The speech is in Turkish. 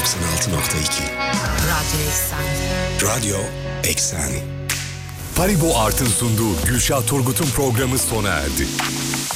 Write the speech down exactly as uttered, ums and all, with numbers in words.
doksan altı nokta iki. Radyo Eksen. Radyo Eksen. Paribu Art'ın sunduğu Gülşah Turgut'un programı sona erdi.